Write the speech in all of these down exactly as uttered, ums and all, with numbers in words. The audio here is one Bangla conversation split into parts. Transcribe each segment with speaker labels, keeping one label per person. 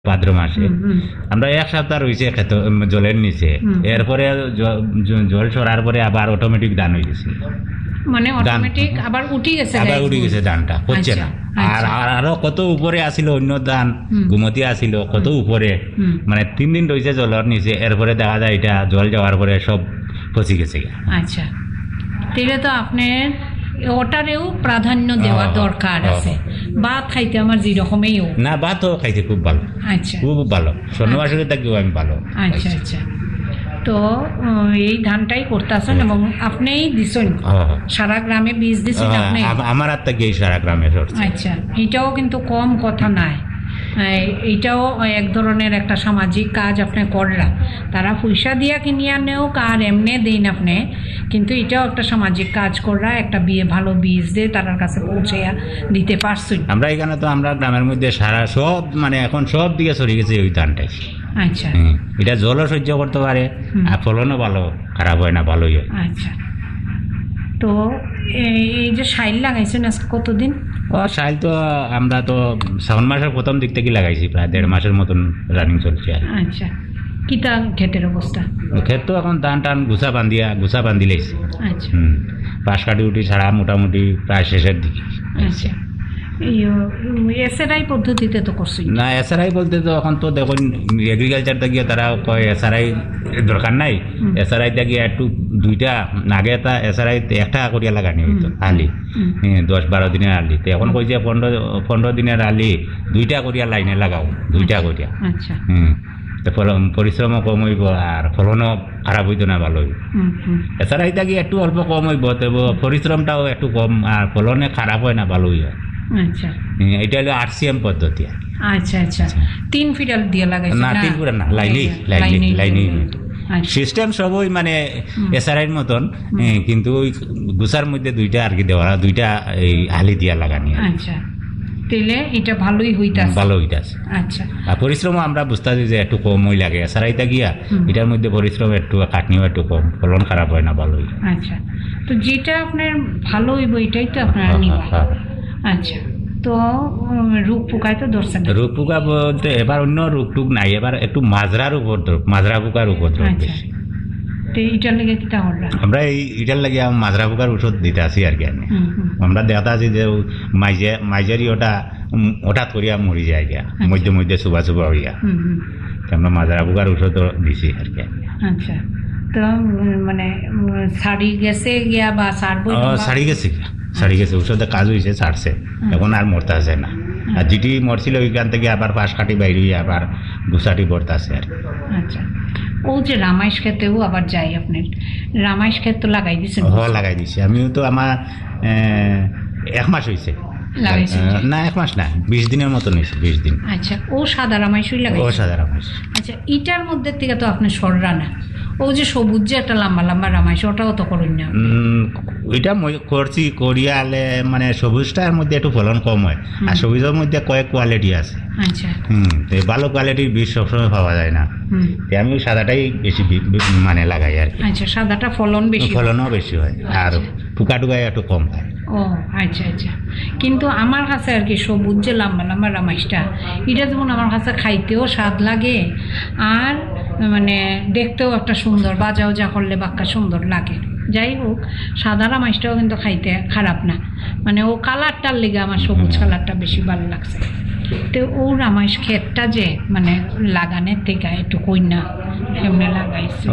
Speaker 1: ভাদ্র মাসে আমরা এক সপ্তাহ রয়েছে খেত জলের নিচে, এরপরে জল সরার পরে আবার অটোমেটিক ধান হয়ে গেছে,
Speaker 2: মানে অটোমেটিক আবার উঠে গেছে,
Speaker 1: আবার উঠে গেছে ধানটা হচ্ছে না। আর আরো কত উপরে আসিল অন্য ধান ঘুমতি আসিল কত উপরে, মানে তিন দিন রয়েছে জলের নিচে, এরপরে দেখা যায় এটা জল যাওয়ার পরে সব পচে গেছে।
Speaker 2: আচ্ছা, তাহলে তো আপনার ওটারেও প্রাধান্য দেওয়া দরকার আছে। ভাত খাইতে আমার যেরকমই হোক
Speaker 1: না, ভাতও খাইতে খুব ভালো।
Speaker 2: আচ্ছা,
Speaker 1: খুব ভালো, স্বর্ণবাসীর থেকেও আমি ভালো।
Speaker 2: আচ্ছা আচ্ছা, তো এই ধানটাই করতেছেন এবং আপনিই দিছেন সারা গ্রামে বীজ দিছেন আপনি?
Speaker 1: আমার হাত থেকে সারা গ্রামে।
Speaker 2: আচ্ছা, এটাও কিন্তু কম কথা নাই, এইটাও এক ধরনের একটা সামাজিক কাজ আপনি করলেন। তারা পয়সা দিয়া কিনিয়া নেও আর এমনি দিন আপনি, কিন্তু এটাও একটা সামাজিক কাজ করা, একটা বিয়ে ভালো বীজ দিয়ে তার কাছে পৌঁছে দিতে পারছি।
Speaker 1: আমরা এখানে তো আমরা গ্রামের মধ্যে সারা সব মানে এখন সব দিকে সরে গেছে ওই ধানটাই।
Speaker 2: আচ্ছা,
Speaker 1: এটা জলও সহ্য করতে পারে আর ফলনও ভালো, খারাপ হয় না, ভালোই হয়।
Speaker 2: আচ্ছা, তো এই যে শাইল লাগাইছেন আজকে কতদিন?
Speaker 1: ও শাইল তো আমরা তো শ্রাবণ মাসের প্রথম দিক থেকে লাগাইছি, প্রায় দেড় মাসের মতন রানিং চলছে।
Speaker 2: আচ্ছা, কিতা ক্ষেতের অবস্থা?
Speaker 1: ক্ষেত তো এখন ধান টান গুছা বান্ধিয়া গুছা বান্ধি লাইছে।
Speaker 2: আচ্ছা,
Speaker 1: হুম, পাশ কাটি উঠি ছাড়া মোটামুটি প্রায় শেষের দিকে।
Speaker 2: আচ্ছা, এসআরআই পদ্ধতিতে তো করছি
Speaker 1: না? এসআরআই বলতে তো এখন তো দেখুন এগ্রিকালচারটা গিয়ে তারা কয় এসআরআই দরকার নাই, এসআরআইটা গিয়ে একটু দুইটা আগে তা এসআরআই একটা করিয়া লাগানি হইতো আলি, দশ বারো দিনের আলি, তো এখন কইছে পনেরো পনেরো দিনের আলি দুইটা করিয়া লাইনে লাগাও, দুইটা করিয়া।
Speaker 2: আচ্ছা,
Speaker 1: হুম, তো ফলন পরিশ্রমও কম হইব আর ফলনও খারাপ হইতো না, ভালো হইব। এসআরআইটা গিয়ে একটু অল্প কম হইব, তবে পরিশ্রমটাও একটু কম আর ফলনে খারাপ হয় না, ভালো হইব।
Speaker 2: আচ্ছা,
Speaker 1: এটা হলো আরসিএম পদ্ধতি।
Speaker 2: আচ্ছা আচ্ছা, তিন ফিটাল দিয়ে লাগাইছে
Speaker 1: না? তিন ফুটা না, লাইনেই লাইনেই লাইনেই সিস্টেম সবই মানে এসআরআইয়ের মতন, কিন্তু ওই গুছার মধ্যে দুইটা আর কি দেওয়া, দুইটা এই আলি দিয়া লাগানি।
Speaker 2: আচ্ছা, তাহলে এটা ভালোই হইতাছে,
Speaker 1: ভালো হইতাছে।
Speaker 2: আচ্ছা,
Speaker 1: আর পরিশ্রম আমরা বুঝতেছি যে একটু কম ওই লাগে এসআরআইটা গিয়া, এটার মধ্যে পরিশ্রম একটু, খাটনিও একটু কম, ফলন খারাপ হয় না, ভালোই।
Speaker 2: আচ্ছা, তো যেটা আপনার ভালো হইব এটাই তো আপনার নিবা। আচ্ছা, তো রোগ পোকায় তো ধরছে না?
Speaker 1: রোগ পোকা বলতে এবার অন্য রোগ টুক নাই, এবার একটু মাজরার উপদ্রব, মাজরা পোকার উপদ্রব বেশি।
Speaker 2: তো এটার লেগে কিটা হল?
Speaker 1: আমরা এই এটার লাগে মাজরা পোকার ওষুধ দিতে আসি আর কি। আমরা দেখা আছি যে মাইজে মাইজারি ওটা হঠাৎ করিয়া মরি যায় গিয়া, মধ্যে মধ্যে চুবা চুবা হইয়া, আমরা মাজরা পোকার ওষুধ দিছি আর কি।
Speaker 2: আচ্ছা, তো মানে ছাড়ি গেছে গিয়া বা ছাড়বো?
Speaker 1: ছাড়ি গেছে, ছাড়ি গেছে, ওষুধে কাজ হয়েছে, ছাড়ছে, এখন আর মরতে আসে না। আর যেটি মরছিল ওইখান থেকে আবার পাশ কাটি বাইরে আবার গুছাটি পড়তে আসে আর।
Speaker 2: আচ্ছা, ও যে রামাইশ ক্ষেতেও আবার যাই আপনার, রামাইশ ক্ষেত তো লাগাই দিচ্ছেন?
Speaker 1: হ, লাগাই দিছি আমিও তো, আমার এক মাস হয়েছে। না, এক মাস না, বিশ দিনের মতন হয়েছে, বিশ দিন।
Speaker 2: আচ্ছা, ও সাদা রামাইশই লাগাই?
Speaker 1: ও সাদা রামাইশ।
Speaker 2: আচ্ছা, ইটার মধ্যে থেকে তো আপনার সররা না, ও যে সবুজ যে একটা লম্বা লম্বা রামাইশ, ওটাও তো করুন না?
Speaker 1: ওইটা করছি, করিয়ালে মানে সবুজটার মধ্যে একটু ফলন কম হয়, আর সবুজের মধ্যে কয়েক কোয়ালিটি আছে।
Speaker 2: আচ্ছা,
Speaker 1: হুম, ভালো কোয়ালিটির বীজ সবসময় পাওয়া যায় না, আমি ওই সাদাটাই বেশি মানে লাগাই আর কি।
Speaker 2: আচ্ছা, সাদাটা ফলন বেশি,
Speaker 1: ফলনও বেশি হয় আর পোকা টুকায় একটু কম হয়।
Speaker 2: ও আচ্ছা আচ্ছা, কিন্তু আমার কাছে আর কি সবুজ যে লম্বা লম্বা রামাইশটা, এটা যেমন আমার কাছে খাইতেও স্বাদ লাগে আর মানে দেখতেও একটা সুন্দর, বাজাও যা করলে বাক্কা সুন্দর লাগে। যাই হোক, সাদা রামাইশটাও কিন্তু খাইতে খারাপ না, মানে ও কালারটার লেগে আমার সবুজ কালারটা বেশি ভালো লাগছে। তো ও রামাইশ ক্ষেতটা যে মানে লাগানের থেকে একটু কইনা এমনি লাগাইছে।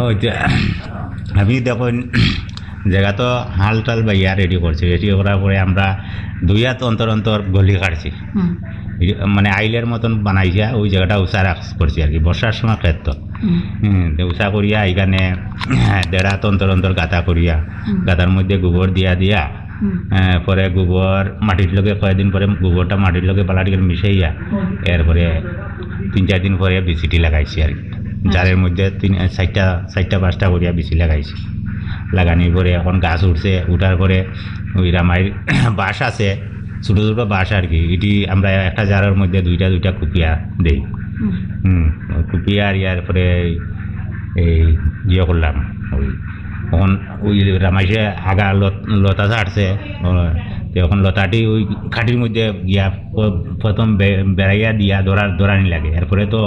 Speaker 1: আমি দেখুন জায়গা তো হাল টাল বা ইয়া রেডি করছি, রেডি করার পরে আমরা দুই হাত অন্তর অন্তর গলি কাটছি, মানে আইলের মতন বানাইছে, ওই জায়গাটা উষা রাখ করছি আর কি, বর্ষার সময় ক্ষেত তো। হম, উষা করিয়া এখানে দেড় হাত অন্তর অন্তর গাঁথা করিয়া, গাঁথার মধ্যে গোবর দিয়া দিয়া পরে গোবর মাটির লগে কয়েকদিন পরে গোবরটা মাটির লগে বালাটি মিশাইয়া, এরপরে তিন চার দিন পরে বিচিটি লাগাইছি আর কি, জারের মধ্যে তিন চারটা চারটা পাঁচটা করিয়া বিচি লাগাইছি। লাগানোর পরে এখন গাছ উঠছে, উঠার পরে ওই রামাইর বাঁশ আছে, ছোটো ছোটো বাঁশ আর কি, এটি আমরা একটা জারের মধ্যে দুইটা দুইটা কুপিয়া দেই। হুম, কুপিয়া আর ইয়ার পরে এই ইয়ে করলাম, ওই তখন ওই রামাইশে আগা লতা ছাড়ছে, তখন লতাটি ওই খাটির মধ্যে গিয়া প্রথম বেড়াইয়া দিয়া দৌড়া দৌড়ানি লাগে, এরপরে তো